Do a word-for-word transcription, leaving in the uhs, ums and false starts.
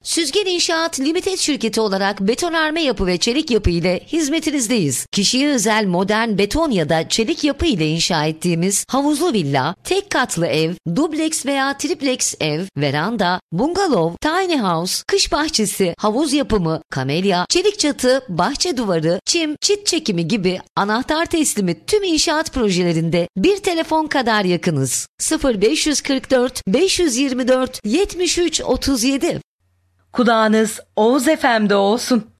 Süzgen İnşaat Limited şirketi olarak betonarme yapı ve çelik yapı ile hizmetinizdeyiz. Kişiye özel modern beton ya da çelik yapı ile inşa ettiğimiz havuzlu villa, tek katlı ev, dubleks veya triplex ev, veranda, bungalov, tiny house, kış bahçesi, havuz yapımı, kamelya, çelik çatı, bahçe duvarı, çim, çit çekimi gibi anahtar teslimi tüm inşaat projelerinde bir telefon kadar yakınız. sıfır beş kırk dört beş yirmi dört yetmiş üç otuz yedi. Kulağınız Oğuz F M'de olsun.